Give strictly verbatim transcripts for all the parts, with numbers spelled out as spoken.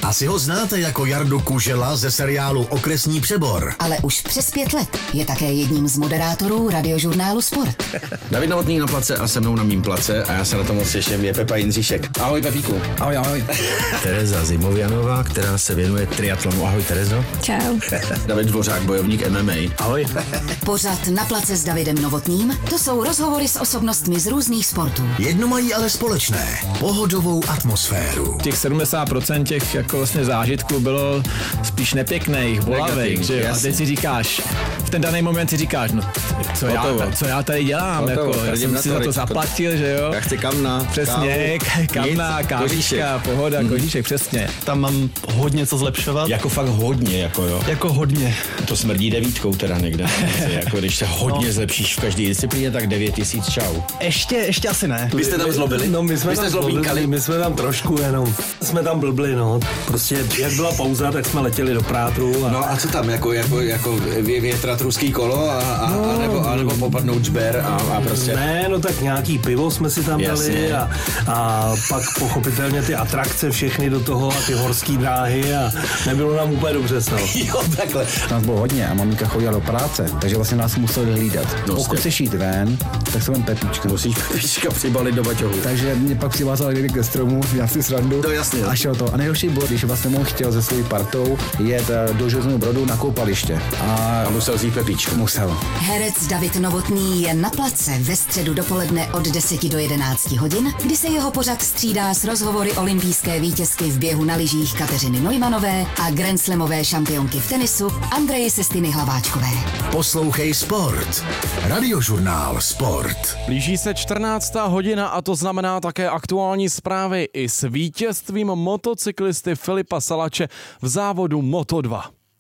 Asi ho znáte jako Jardu Kužela ze seriálu Okresní přebor. Ale už přes pět let je také jedním z moderátorů radiožurnálu Sport. David Novotný na place a se mnou na mým place a já se na to moc těším, je Pepa Jindříšek. Ahoj Pepíku. Ahoj, ahoj. Tereza Zimovianová, která se věnuje triatlonu. Ahoj Terezo. Čau. David Dvořák, bojovník M M A. Ahoj. Pořad Na place s Davidem Novotným, to jsou rozhovory s osobnostmi z různých sportů. Jedno mají ale společné. Pohodovou atmosféru. Těch sedmdesát procent těch jako vlastně zážitků bylo spíš nepěkných, bolavých, že jo? A teď si říkáš, v ten daný moment si říkáš, no co, já, co já tady dělám, Hotovo, jako, já jsem si za to zaplatil, že jo? Já chci kamna, přesně, kávu, kamna, kávička, pohoda, mm. kožíšek, přesně. Tam mám hodně co zlepšovat. Jako fakt hodně, jako jo. Jako hodně. To smrdí devítkou teda někde. Jako když se hodně no. zlepšíš v každé disciplíně, tak devět tisíc čau. Ještě, ještě asi ne. Vy jste tam zlobili? No my jsme Vy jste tam zlobínkali? My jsme tam trošku jenom, jsme tam blbli, no. Prostě jak byla pauza, tak jsme letěli do Prátru. A... No a co tam, jako, jako, jako větrat ruský kolo a, a, no, a, nebo, a nebo popadnout žber a, a prostě... Ne, no tak nějaký pivo jsme si tam dali a, a pak pochopitelně ty atrakce všechny do toho a ty horský dráhy a nebylo nám úplně dobře s toho. Jo, takhle. Nás bylo hodně a maminka chodila do práce, takže vlastně nás museli hlídat. No, pokud chceš jít ven, tak se vem Pepíčka. Musíš Pepíčka přibalit do baťohu. Takže mě pak přivázal někdy ke stromu, já si srandu. To jasně. A šel to. A nejhorší bylo, když vlastně on chtěl se svojí partou jet do Železného Brodu na koupaliště. A, a musel vzít Pepíčku. Musel. Herec David Novotný je na place ve středu dopoledne od deseti do jedenácti hodin, kdy se jeho pořad střídá s rozhovory olympijské vítězky v běhu na lyžích Kateřiny Neumanové a grandslamové šampionky v tenisu Andreji Sestiny Hlaváčkové. Poslouchej Sport. Radiožurnál Sport. Blíží se čtrnáctá hodina a to znamená také aktuální zprávy i s vítězstvím motocyklisty Filipa Salače v závodu Moto dva.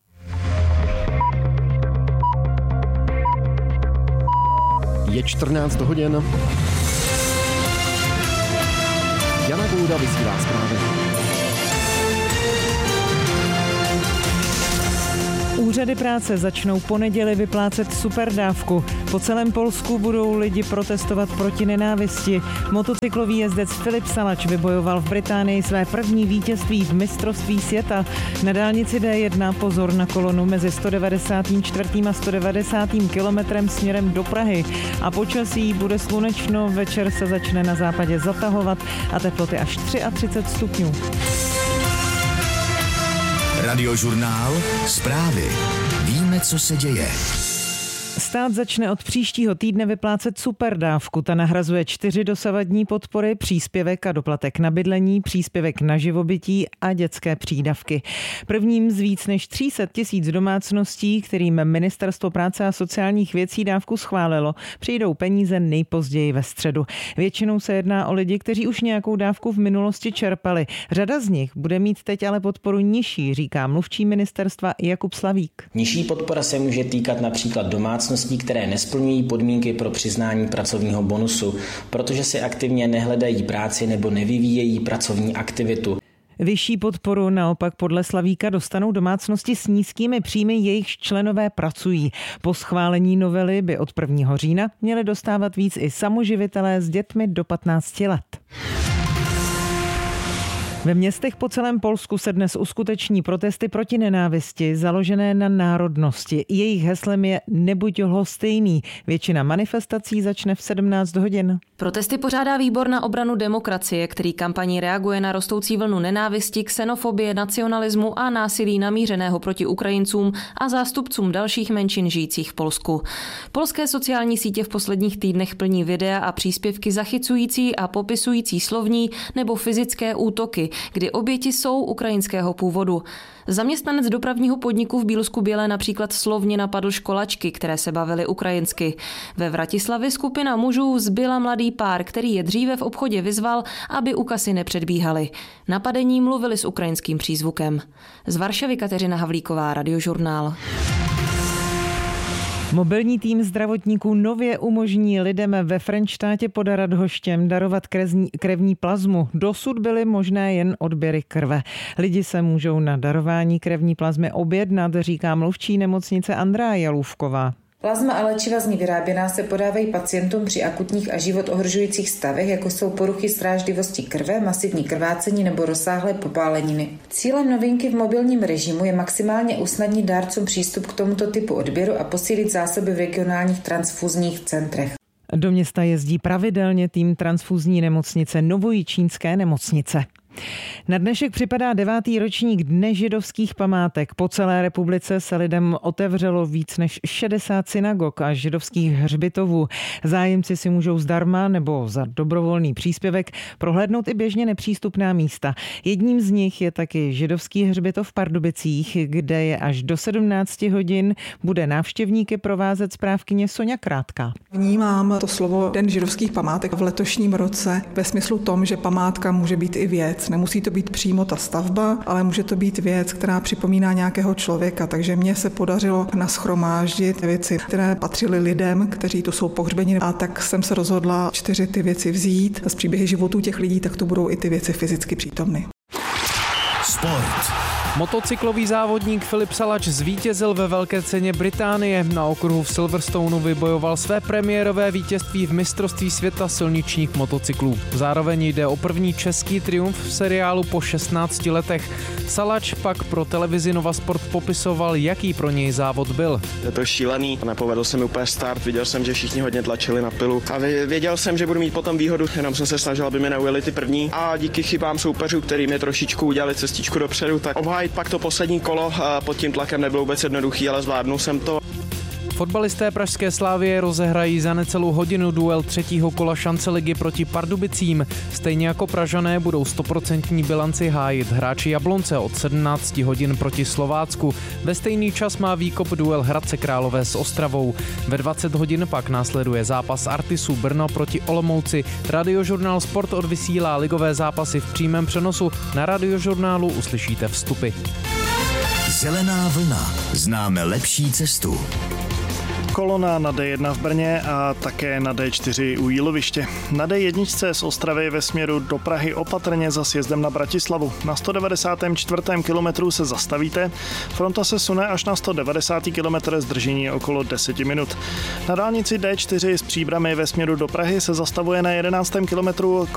Je čtrnáct hodin. Jana Gouda vysílá zprávy. Úřady práce začnou po neděli vyplácet superdávku. Po celém Polsku budou lidi protestovat proti nenávisti. Motocyklový jezdec Filip Salač vybojoval v Británii své první vítězství v mistrovství světa. Na dálnici D jedna pozor na kolonu mezi sto devadesát čtyři a sto devadesát kilometrem směrem do Prahy. A počasí bude slunečno, večer se začne na západě zatahovat a teploty až třicet tři stupňů. Radiožurnál Zprávy. Víme, co se děje. Stát začne od příštího týdne vyplácet superdávku. Ta nahrazuje čtyři dosavadní podpory, příspěvek a doplatek na bydlení, příspěvek na živobytí a dětské přídavky. Prvním z víc než tři sta tisíc domácností, kterým Ministerstvo práce a sociálních věcí dávku schválilo, přijdou peníze nejpozději ve středu. Většinou se jedná o lidi, kteří už nějakou dávku v minulosti čerpali. Řada z nich bude mít teď ale podporu nižší, říká mluvčí ministerstva Jakub Slavík. Nižší podpora se může týkat například domácností, které nesplňují podmínky pro přiznání pracovního bonusu, protože si aktivně nehledají práci nebo nevyvíjejí pracovní aktivitu. Vyšší podporu naopak podle Slavíka dostanou domácnosti s nízkými příjmy, jejichž členové pracují. Po schválení novely by od prvního října měli dostávat víc i samoživitelé s dětmi do patnácti let. Ve městech po celém Polsku se dnes uskuteční protesty proti nenávisti založené na národnosti. Jejich heslem je Nebuď lhostejný. Většina manifestací začne v sedmnáct hodin. Protesty pořádá Výbor na obranu demokracie, který kampaní reaguje na rostoucí vlnu nenávisti, xenofobie, nacionalismu a násilí namířeného proti Ukrajincům a zástupcům dalších menšin žijících v Polsku. Polské sociální sítě v posledních týdnech plní videa a příspěvky zachycující a popisující slovní nebo fyzické útoky, kdy oběti jsou ukrajinského původu. Zaměstnanec dopravního podniku v Bílsku Bělé například slovně napadl školačky, které se bavily ukrajinsky. Ve Vratislavi skupina mužů zbyla mladý pár, který je dříve v obchodě vyzval, aby u kasy nepředbíhali. Napadení mluvili s ukrajinským přízvukem. Z Varšavy Kateřina Havlíková, Radiožurnál. Mobilní tým zdravotníků nově umožní lidem ve Frenštátě pod Radhoštěm darovat krevní, krevní plazmu. Dosud byly možné jen odběry krve. Lidi se můžou na darování krevní plazmy objednat, říká mluvčí nemocnice Andrea Jalůvková. Plazma a léčiva z ní vyráběná se podávají pacientům při akutních a život ohrožujících stavech, jako jsou poruchy strážlivosti krve, masivní krvácení nebo rozsáhlé popáleniny. Cílem novinky v mobilním režimu je maximálně usnadnit dárcům přístup k tomuto typu odběru a posílit zásoby v regionálních transfuzních centrech. Do města jezdí pravidelně tým transfuzní nemocnice Novojičínské nemocnice. Na dnešek připadá devátý ročník Dne židovských památek. Po celé republice se lidem otevřelo víc než šedesát synagog a židovských hřbitovů. Zájemci si můžou zdarma nebo za dobrovolný příspěvek prohlédnout i běžně nepřístupná místa. Jedním z nich je taky židovský hřbitov v Pardubicích, kde je až do sedmnácti hodin bude návštěvníky provázet správkyně Soňa Krátká. Vnímám to slovo Den židovských památek v letošním roce ve smyslu tom, že památka může být i věc. Nemusí to být přímo ta stavba, ale může to být věc, která připomíná nějakého člověka. Takže mně se podařilo nashromáždit věci, které patřily lidem, kteří tu jsou pohřbeni. A tak jsem se rozhodla čtyři ty věci vzít. Z příběhy životů těch lidí, tak to budou i ty věci fyzicky přítomny. Sport. Motocyklový závodník Filip Salač zvítězil ve Velké ceně Británie. Na okruhu v Silverstoneu vybojoval své premiérové vítězství v mistrovství světa silničních motocyklů. Zároveň jde o první český triumf v seriálu po šestnácti letech. Salač pak pro televizi Nova Sport popisoval, jaký pro něj závod byl. Je to šílený, nepovedl se mi úplně start, viděl jsem, že všichni hodně tlačili na pilu a věděl jsem, že budu mít potom výhodu, jenom jsem se snažil, aby mi neujeli ty první a díky chybám soupeřů, který mi trošičku udělali cestičku dopředu, tak obhájit pak to poslední kolo pod tím tlakem nebylo vůbec jednoduchý, ale zvládnul jsem to. Fotbalisté pražské Slavie rozehrají za necelou hodinu duel třetího kola šance ligy proti Pardubicím. Stejně jako Pražané budou stoprocentní bilanci hájit hráči Jablonce od sedmnácti hodin proti Slovácku. Ve stejný čas má výkop duel Hradce Králové s Ostravou. Ve dvacet hodin pak následuje zápas Artisu Brno proti Olomouci. Radiožurnál Sport odvysílá ligové zápasy v přímém přenosu. Na Radiožurnálu uslyšíte vstupy. Zelená vlna. Známe lepší cestu. Kolona na D jedna v Brně a také na D čtyři u Jíloviště. Na D jedna z Ostravy ve směru do Prahy opatrně za sjezdem na Bratislavu. Na sto devadesátém čtvrtém kilometru se zastavíte, fronta se sune až na sto devadesátém kilometru, zdržení okolo deset minut. Na dálnici D čtyři s Příbrami ve směru do Prahy se zastavuje na jedenáctém kilometru